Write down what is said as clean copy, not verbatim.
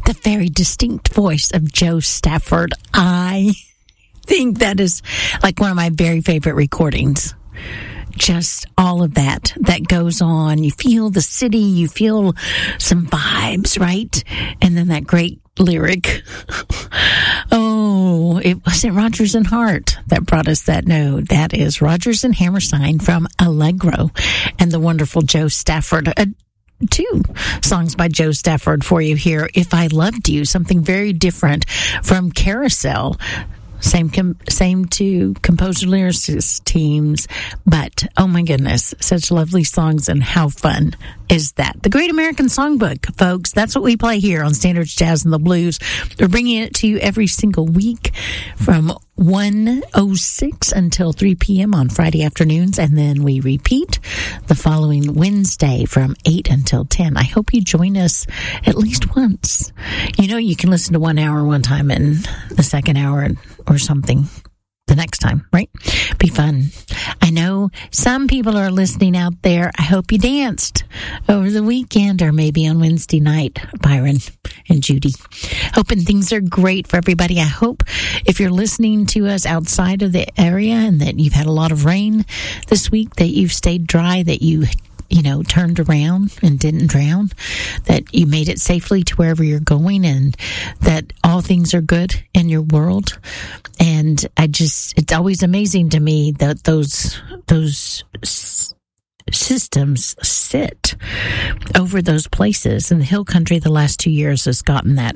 the very distinct voice of Joe Stafford. I think that is like one of my very favorite recordings. Just all of that goes on. You feel the city, you feel some vibes, right? And then that great lyric. Oh, it wasn't Rodgers and Hart that brought us that. No, that is Rodgers and Hammerstein from Allegro and the wonderful Joe Stafford. Two songs by Joe Stafford for you here. If I Loved You, something very different from Carousel. Same two composer lyricist teams, but oh my goodness, such lovely songs, and how fun is that? The Great American Songbook, folks. That's what we play here on Standards Jazz and the Blues. We're bringing it to you every single week from 1:06 until 3 p.m. on Friday afternoons, and then we repeat the following Wednesday from 8 until 10. I hope you join us at least once. You know, you can listen to 1 hour one time and the second hour or something the next time, right? Be fun. I know some people are listening out there. I hope you danced over the weekend or maybe on Wednesday night, Byron and Judy. Hoping things are great for everybody. I hope if you're listening to us outside of the area and that you've had a lot of rain this week, that you've stayed dry, that you turned around and didn't drown, that you made it safely to wherever you're going, and that all things are good in your world. And it's always amazing to me that those systems sit over those places. And the Hill Country the last 2 years has gotten that